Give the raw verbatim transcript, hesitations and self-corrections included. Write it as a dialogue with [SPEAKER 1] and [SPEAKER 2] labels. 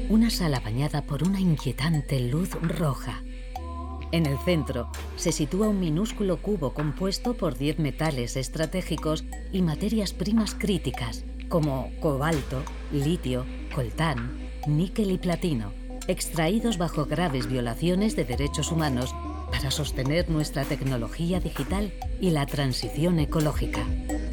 [SPEAKER 1] Una sala bañada por una inquietante luz roja. En el centro se sitúa un minúsculo cubo compuesto por diez metales estratégicos y materias primas críticas, como cobalto, litio, coltán, níquel y platino, extraídos bajo graves violaciones de derechos humanos para sostener nuestra tecnología digital y la transición ecológica.